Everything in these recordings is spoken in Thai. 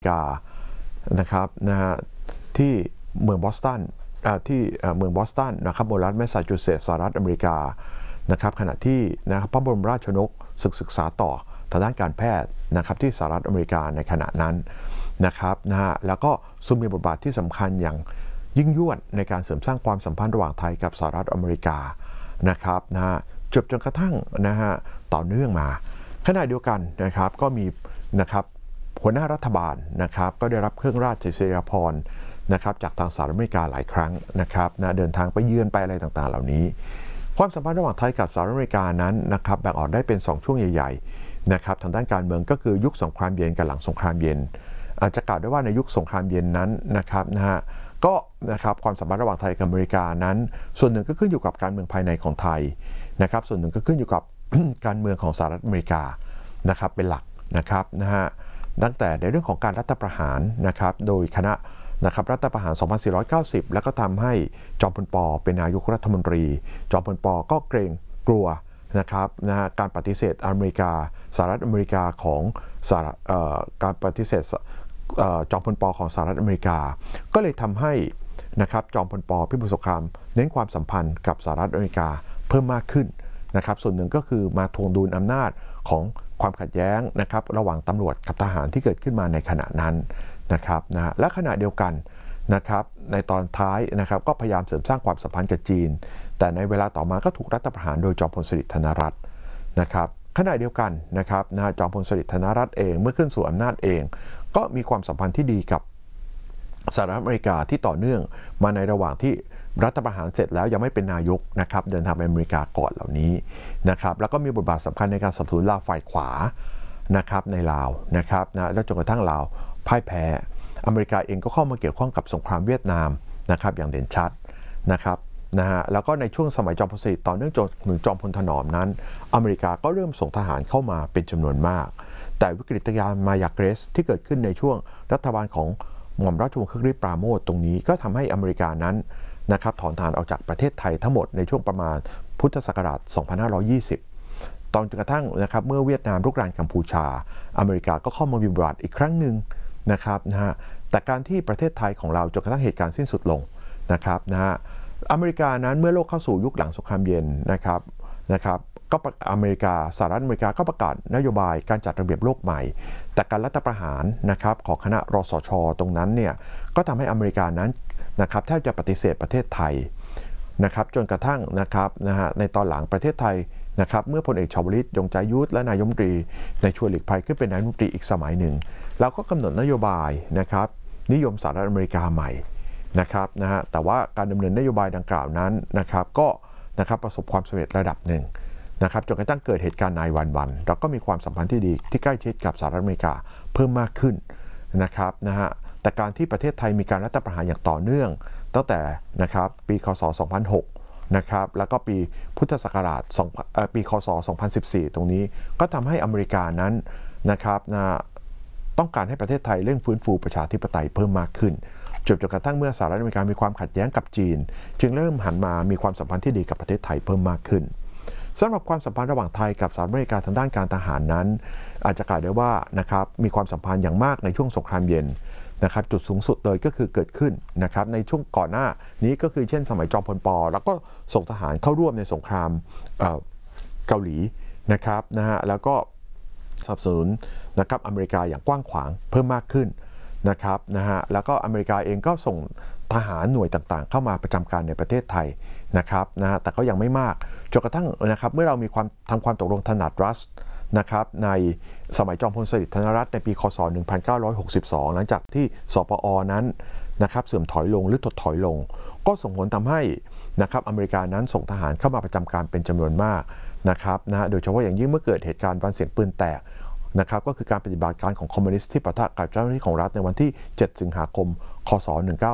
กานะครับที่เมืองบอสตันนะครับรัฐแมสซาชูเซตส์สหรัฐอเมริกานะครับขณะที่นะครับพระบรมราชชนกศึกษาต่อทางด้านการแพทย์นะครับที่สหรัฐอเมริกาในขณะนั้นนะครับแล้วก็ทรงมีบทบาทที่สำคัญอย่างยิ่งยวดในการเสริมสร้างความสัมพันธ์ระหว่างไทยกับสหรัฐอเมริกานะครับจนกระทั่งต่อเนื่องมาขณะเดียวกันนะครับก็มีนะครับหัวหน้ารัฐบาลนะครับก็ได้รับเครื่องราชอิสริยาภรณ์นะครับจากทางสหรัฐอเมริกาหลายครั้งนะครับเดินทางไปเยือนไปอะไรต่างๆเหล่านี้ความสัมพันธ์ระหว่างไทยกับสหรัฐอเมริกานั้นนะครับแบ่งออกได้เป็น2ช่วงใหญ่ๆนะครับทางด้านการเมืองก็คือยุคสงครามเย็นกับหลังสงครามเย็นอาจจะกล่าวได้ว่าในยุคสงครามเย็นนั้นนะครับก็นะครับความสัมพันธ์ระหว่างไทยกับอเมริกานั้นส่วนหนึ่งก็ขึ้นอยู่กับการเมืองภายในของไทยนะครับส่วนหนึ่งก็ขึ้นอยู่กับ การเมืองของสหรัฐอเมริกานะครับเป็นหลักนะครับตั้งแต่ในเรื่องของการรัฐประหารนะครับโดยคณะนะครับรัฐประหาร 2490 แล้วก็ทำให้จอมพลป.เป็นนายกรัฐมนตรีจอมพลป.ก็เกรงกลัวนะครับการปฏิเสธอเมริกาสหรัฐอเมริกาของการปฏิเสธจอมพลป.ของสหรัฐอเมริกาก็เลยทำให้นะครับจอมพลป.พิบูลสงครามเน้นความสัมพันธ์กับสหรัฐอเมริกาเพิ่มมากขึ้นนะครับส่วนหนึ่งก็คือมาทวงดุลอำนาจของความขัดแย้งนะครับระหว่างตำรวจกับทหารที่เกิดขึ้นมาในขณะนั้นนะครับและขณะเดียวกันนะครับในตอนท้ายนะครับก็พยายามเสริมสร้างความสัมพันธ์กับจีนแต่ในเวลาต่อมาก็ถูกรัฐประหารโดยจอมพลสฤษดิ์ธนรัตน์นะครับขณะเดียวกันนะครับจอมพลสฤษดิ์ธนรัตน์เองเมื่อขึ้นสู่อำนาจเองก็มีความสัมพันธ์ที่ดีกับสหรัฐอเมริกาที่ต่อเนื่องมาในระหว่างที่รัฐประหารเสร็จแล้วยังไม่เป็นนายกนะครับเดินทางไปอเมริกาก่อนเหล่านี้นะครับแล้วก็มีบทบาทสำคัญในการสนับสนุนลาวฝ่ายขวานะครับในลาวนะครับแล้วจนกระทั่งลาวพ่ายแพ้อเมริกาเองก็เข้ามาเกี่ยวข้องกับสงครามเวียดนามนะครับอย่างเด่นชัดนะครับแล้วก็ในช่วงสมัยจอมพลสฤษดิ์ต่อเนื่องจนถึงจอมพลถนอมนั้นอเมริกาก็เริ่มส่งทหารเข้ามาเป็นจำนวนมากแต่วิกฤตการณ์มายาเกรสที่เกิดขึ้นในช่วงรัฐบาลของหม่อมราชวงศ์คึกฤทธิ์ปราโมชตรงนี้ก็ทำให้อเมริกานั้นนะครับถอนทหารออกจากประเทศไทยทั้งหมดในช่วงประมาณพุทธศักราช 2520 ตอนจนกระทั่งนะครับเมื่อเวียดนามรุกรานกัมพูชาอเมริกาก็เข้ามามีบทบาทอีกครั้งหนึ่งนะครับแต่การที่ประเทศไทยของเราจนกระทั่งเหตุการณ์สิ้นสุดลงนะครับอเมริกานั้นเมื่อโลกเข้าสู่ยุคหลังสงครามเย็นนะครับก็สหรัฐอเมริกาก็ประกาศนโยบายการจัดระเบียบโลกใหม่แต่การรัฐประหารนะครับของคณะรสช.ตรงนั้นเนี่ยก็ทำให้อเมริกานั้นนะครับแทบจะปฏิเสธประเทศไทยนะครับจนกระทั่งนะครับในตอนหลังประเทศไทยนะครับเมื่อพลเอกชวลิตยงใจยุทธและนายกรัฐมนตรีในชวนหลีกภัยขึ้นเป็นนายกรัฐมนตรีอีกสมัยหนึ่งแล้วก็กำหนดนโยบายนะครับนิยมสหรัฐอเมริกาใหม่นะครับแต่ว่าการดำเนินนโยบายดังกล่าวนั้นนะครับก็นะครับประสบความสำเร็จระดับหนึ่งนะครับจนกระทั่งเกิดเหตุการณ์9/11เราก็มีความสัมพันธ์ที่ดีที่ใกล้ชิดกับสหรัฐอเมริกาเพิ่มมากขึ้นนะครับแต่การที่ประเทศไทยมีการรัฐประหารอย่างต่อเนื่องตั้งแต่นะครับปีคศ 2006นะครับแล้วก็ปีพุทธศักราชปีคศ 2014 ตรงนี้ก็ทำให้อเมริกานั้นนะครับต้องการให้ประเทศไทยเร่งฟื้นฟูประชาธิปไตยเพิ่มมากขึ้นจนกระทั่งเมื่อสหรัฐอเมริกามีความขัดแย้งกับจีนจึงเริ่มหันมามีความสัมพันธ์ที่ดีกับประเทศไทยเพิ่มมากขึ้นสำหรับความสัมพันธ์ระหว่างไทยกับสหรัฐอเมริกาทางด้านการทหารนั้นอาจจะกล่าวได้ว่านะครับมีความสัมพันธ์อย่างมากในช่วงสงครามเย็นนะครับจุดสูงสุดเลยก็คือเกิดขึ้นนะครับในช่วงก่อนหน้านี้ก็คือเช่นสมัยจอมพลป.แล้วก็ส่งทหารเข้าร่วมในสงครามเกาหลีนะครับแล้วก็สนับสนุนนะครับอเมริกาอย่างกว้างขวางเพิ่มมากขึ้นนะครับแล้วก็อเมริกาเองก็ส่งทหารหน่วยต่างๆเข้ามาประจำการในประเทศไทยนะครับแต่ก็ยังไม่มากจนกระทั่งนะครับเมื่อเรามีทำความตกลงถนัดรัสนะครับในสมัยจอมพลสฤษดิ์ธนรัตน์ในปีคศ 1962 หลังจากที่สปอ.นั้นนะครับเสื่อมถอยลงหรือถดถอยลงก็ส่งผลทำให้นะครับอเมริกานั้นส่งทหารเข้ามาประจำการเป็นจำนวนมากนะครับโดยเฉพาะอย่างยิ่งเมื่อเกิดเหตุการณ์วันเสียงปืนแตกนะครับก็คือการปฏิบัติการของคอมมิวนิสต์ที่ปะทะกับเจ้าหน้าที่ของรัฐในวันที่ 7 สิงหาคม คศ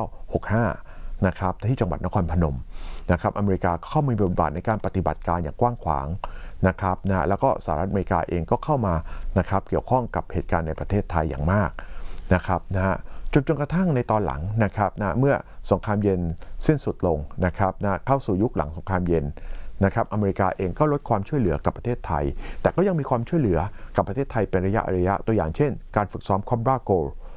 1965 นะครับที่จังหวัดนครพนมนะครับอเมริกาเข้ามามีบทบาทในการปฏิบัติการอย่างกว้างขวางนะครับแล้วก็สหรัฐอเมริกาเองก็เข้ามานะครับเกี่ยวข้องกับเหตุการณ์ในประเทศไทยอย่างมากนะครับจนกระทั่งในตอนหลังนะครับเมื่อสงครามเย็นสิ้นสุดลงนะครับเข้าสู่ยุคหลังสงครามเย็นนะครับอเมริกาเองก็ลดความช่วยเหลือกับประเทศไทยแต่ก็ยังมีความช่วยเหลือกับประเทศไทยเป็นระยะตัวอย่างเช่นการฝึกซ้อมคอบราโกล